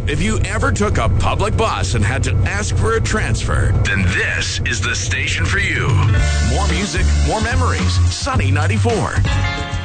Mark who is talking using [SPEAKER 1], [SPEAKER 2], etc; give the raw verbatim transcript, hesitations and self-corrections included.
[SPEAKER 1] If you ever took a public bus and had to ask for a transfer, then this is the station for you. More music, more memories. Sunny ninety-four.